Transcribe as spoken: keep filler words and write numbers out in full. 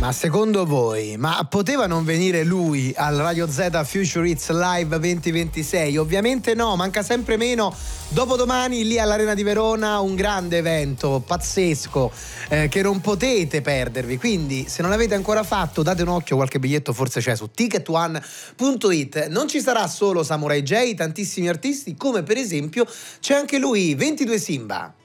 Ma secondo voi, ma poteva non venire lui al Radio Z Future Hits Live venti ventisei? Ovviamente no, manca sempre meno. Dopodomani lì all'Arena di Verona un grande evento pazzesco eh, che non potete perdervi, quindi se non l'avete ancora fatto date un occhio, qualche biglietto forse c'è su ticket one punto it. Non ci sarà solo Samurai J, tantissimi artisti, come per esempio c'è anche lui, ventidue Simba.